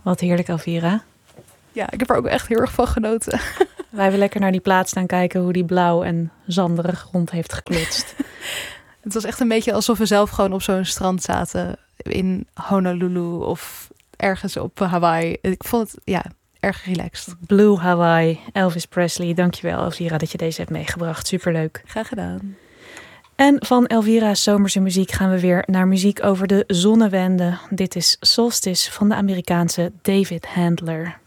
Wat heerlijk, Elvira. Ja, ik heb er ook echt heel erg van genoten. Wij hebben lekker naar die plaats staan kijken hoe die blauw en zanderig grond heeft geklotst. Het was echt een beetje alsof we zelf gewoon op zo'n strand zaten in Honolulu of ergens op Hawaii. Ik vond het, erg relaxed. Blue Hawaii, Elvis Presley. Dankjewel, Elvira, dat je deze hebt meegebracht. Superleuk. Graag gedaan. En van Elvira's zomerse muziek gaan we weer naar muziek over de zonnewende. Dit is Solstice van de Amerikaanse David Handler.